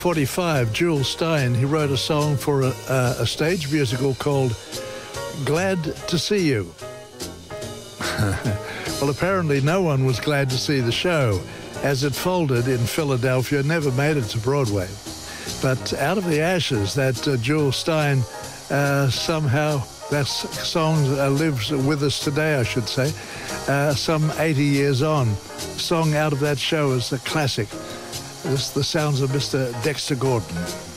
1945, Jules Stein, he wrote a song for a stage musical called Glad to See You. Well, apparently no one was glad to see the show, as it folded in Philadelphia, never made it to Broadway. But out of the ashes, that Jules Stein, somehow that song lives with us today, I should say, some 80 years on. The song out of that show is a classic. It's the sounds of Mr. Dexter Gordon.